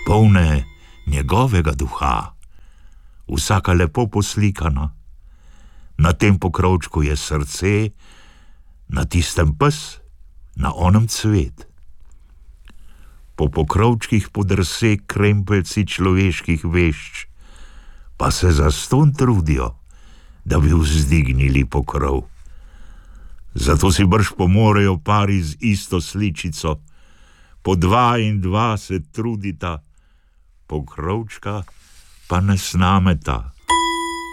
polne njegovega duha, vsaka lepo poslikana. Na tem pokrovčku je srce, na tistem pes, na onem cvet. Po pokrovčkih podrse krempeljci človeških vešč, pa se zastonj trudijo, da bi vzdignili pokrov. Zato si brž pomorejo pari z isto sličico, po 2 in 2 se trudita, pokrovčka pa ne snameta.